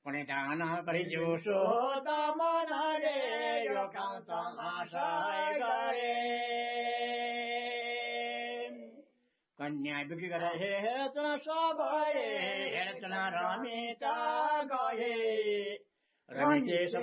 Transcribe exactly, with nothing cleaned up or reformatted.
परिधान परिजोसो त मनले यो काम तमासाई गरे कन्या बिक्री गरे हेर्छन् सबै हेर्छन् रमिता गए रमिते